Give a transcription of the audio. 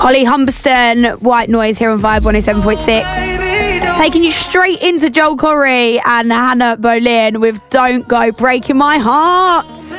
Holly Humberston, White Noise here on Vibe 107.6. Taking you straight into Joel Corry and Hannah Boleyn with Don't Go Breaking My Heart.